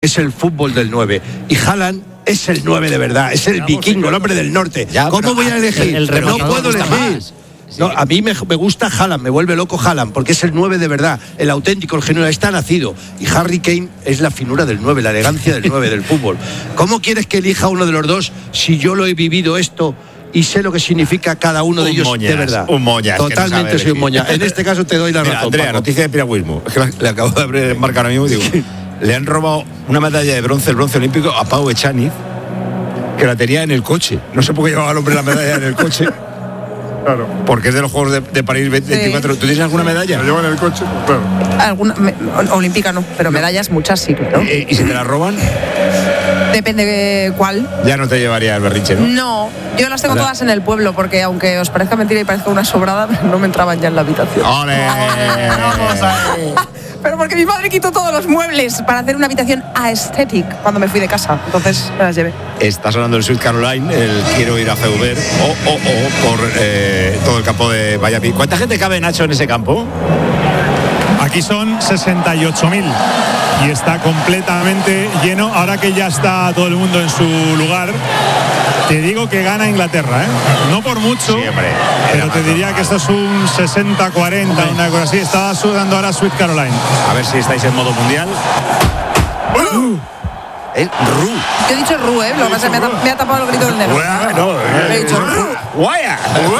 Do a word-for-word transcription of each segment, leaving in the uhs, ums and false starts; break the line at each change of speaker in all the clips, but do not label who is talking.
es el fútbol del nueve. Y Haaland es el nueve de verdad, es el vikingo, el hombre del norte. Ya, ¿cómo voy a elegir? El, el no puedo elegir. Sí. No, a mí me, me gusta Haaland, me vuelve loco Haaland, porque es el nueve de verdad, el auténtico, el genuino, está nacido. Y Harry Kane es la finura del nueve, la elegancia del nueve del fútbol. ¿Cómo quieres que elija uno de los dos si yo lo he vivido esto y sé lo que significa cada uno de
un
ellos
moñas,
de verdad?
Un moñas.
Totalmente
No
soy un moñas. En este caso te doy la
Mira,
razón.
Andrea,
Paco.
noticia de piragüismo. Es que la, le acabo de abrir el marca ahora mismo y digo, le han robado una medalla de bronce, el bronce olímpico, a Pau Echaniz, que la tenía en el coche. No sé por qué llevaba el hombre la medalla en el coche.
Claro.
Porque es de los Juegos de, de París veinticuatro. Sí. ¿Tú tienes alguna medalla?
La llevo en el coche, claro.
Alguna, me, olímpica no, pero medallas muchas sí, claro.
¿Y, ¿Y si te las roban?
Depende de cuál.
Ya no te llevaría el berrinche, ¿no?
No, yo las tengo todas en el pueblo, porque aunque os parezca mentira y parezca una sobrada, no me entraban ya en la habitación.
¡Ole! ¡Vamos ahí!
Pero porque mi madre quitó todos los muebles para hacer una habitación aesthetic cuando me fui de casa. Entonces me las llevé.
Está sonando el Sweet Caroline, el quiero ir a Feuber, o oh, oh, oh, por eh, todo el campo de Valladolid. ¿Cuánta gente cabe, Nacho, en ese campo?
Aquí son sesenta y ocho mil y está completamente lleno. Ahora que ya está todo el mundo en su lugar, te digo que gana Inglaterra, ¿eh? No por mucho, sí, hombre, pero te diría que esto es un sesenta cuarenta, una cosa así. Está sudando ahora Sweet Caroline.
A ver si estáis en modo mundial. Uh. Es Ru.
Yo he dicho Ru, ¿eh? Lo que pasa es que me, me ha tapado el grito del negro.
No,
he dicho Ru.
Guaya.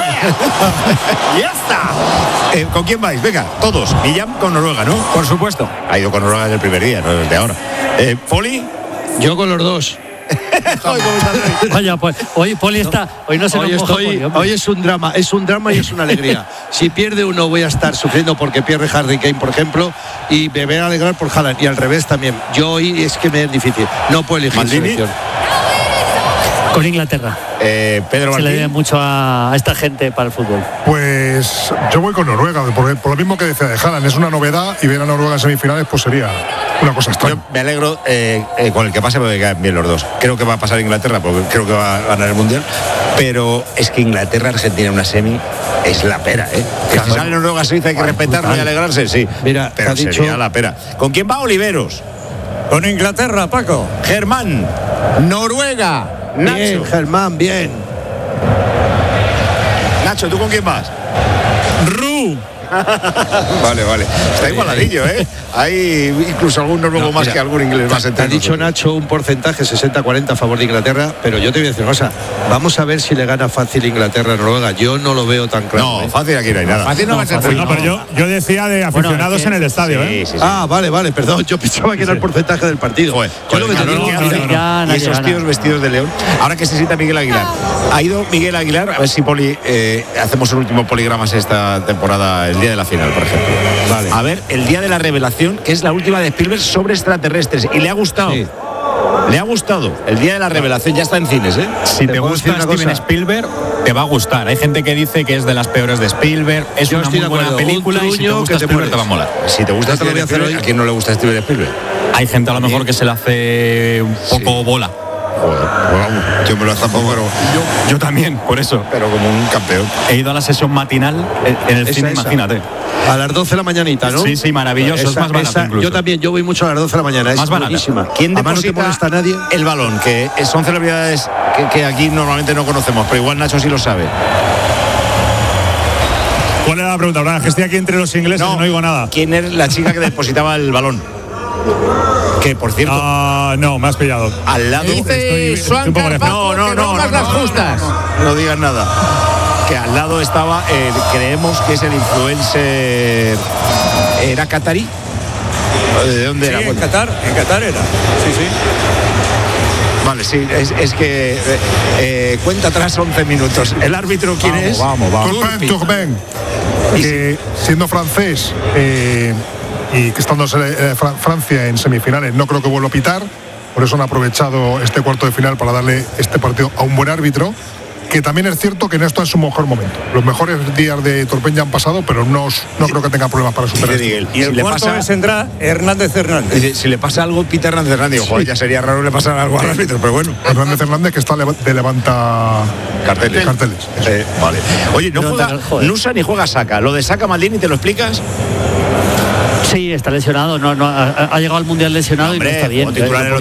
Ya está. Eh, ¿Con quién vais? Venga, todos. Millán con Noruega, ¿no?
Por supuesto.
Ha ido con Noruega desde el primer día, no desde ahora. Eh, ¿Poli?
Yo con los dos.
Vaya, pues hoy Poli está, hoy no se
hoy,
nos
estoy,
Poli,
hoy es un drama, es un drama y es una alegría. Si pierde uno voy a estar sufriendo porque pierde Harry Kane, por ejemplo, y me voy a alegrar por Haaland, y al revés también. Yo hoy es que me es difícil, no puedo elegir selección.
Con Inglaterra.
Eh, Pedro Martín.
Se le debe mucho a, a esta gente para el fútbol.
Pues yo voy con Noruega, por, por lo mismo que decía de Haaland, es una novedad y ver a Noruega en semifinales pues sería una cosa extraña.
Yo me alegro eh, eh, con el que pase porque quedan bien los dos. Creo que va a pasar Inglaterra porque creo que va a ganar el Mundial, pero es que Inglaterra-Argentina en una semi es la pera, ¿eh? Que claro, si sale Noruega-Suiza hay que respetarlo y alegrarse, sí. Mira, pero sería dicho... la pera. ¿Con quién va Oliveros?
Con Inglaterra, Paco.
Germán.
Noruega. Nacho. Bien, Germán, bien.
Nacho, ¿tú con quién vas?
Ru.
Vale, vale. Está igualadillo, ¿eh? Hay incluso algún noruego no, más mira, que algún inglés más.
Te ha dicho Nacho un porcentaje sesenta cuarenta a favor de Inglaterra, pero yo te voy a decir una cosa. Vamos a ver si le gana fácil Inglaterra a Noruega. Yo no lo veo tan claro.
No,
¿eh?
fácil aquí no hay nada.
Fácil no, no va a ser.
Fácil, no, pero yo, yo decía de aficionados bueno, es que, en el estadio,
sí,
¿eh?
Sí, sí.
Ah, vale, vale, perdón. Yo pensaba que era el porcentaje del partido.
Joder,
yo lo que te digo,
no, no, no, y esos tíos vestidos de león. Ahora que se sienta Miguel Aguilar. Ha ido Miguel Aguilar, a ver si Poli, eh, hacemos un último poligramas esta temporada, el día de la final, por ejemplo. Vale. A ver, el día de la revelación, que es la última de Spielberg sobre extraterrestres. Y le ha gustado. Sí. Le ha gustado. El día de la revelación ya está en cines, ¿eh?
Si te, te gusta Steven cosa? Spielberg, te va a gustar. Hay gente que dice que es de las peores de Spielberg. Es Yo una muy buena película y si te gusta Spielberg te, te va a molar.
Si te gusta Steven Spielberg, ¿a quién no le gusta Steven Spielberg?
Hay gente a lo mejor que se le hace un poco sí. bola.
Joder, bueno, yo me lo zapo, pero
yo, yo también, por eso.
Pero como un campeón.
He ido a la sesión matinal en el esa, cine, esa. Imagínate.
A las doce de la mañanita, ¿no?
Sí, sí, maravilloso, esa, es más barato
esa,
incluso.
Yo también, yo voy mucho a las doce de la mañana,
más
es
barata.
Buenísima.
¿Quién deposita
no te molesta a nadie?
El balón? Que son celebridades que, que aquí normalmente no conocemos, pero igual Nacho sí lo sabe.
¿Cuál era la pregunta? Ahora, que estoy aquí entre los ingleses no, y no oigo nada.
¿Quién es la chica que depositaba el balón? Que por cierto.
Uh, no, me has pillado.
Al lado.
Dice estoy, estoy
no, no, no, no, no,
las justas.
No, no digas nada. Que al lado estaba, eh, creemos que es el influencer. ¿Era catarí? ¿De dónde
sí,
era?
En
bueno.
Qatar, en Qatar era. Sí, sí.
Vale, sí, es, es que eh, eh, cuenta atrás once minutos. ¿El árbitro quién
vamos,
es?
Vamos, vamos, vamos. Turpin, que siendo francés eh, y que estando eh, Francia en semifinales, no creo que vuelva a pitar. Por eso han aprovechado este cuarto de final para darle este partido a un buen árbitro. Que también es cierto que no está en su mejor momento. Los mejores días de Turpin ya han pasado, pero no, no creo que tenga problemas para superar esto.
Y, y el si cuarto es entra Hernández Hernández.
Si le pasa algo, Pita Hernández Hernández. Joder, ya sería raro le pasar algo al árbitro, pero bueno.
Hernández Hernández que está de levanta
carteles.
carteles
eh, vale. Oye, no juega Nusa ni juega Saka. Lo de Saka Maldini, ¿te lo explicas?
Sí, está lesionado, no, no ha, ha llegado al Mundial lesionado. Hombre, y no está bien.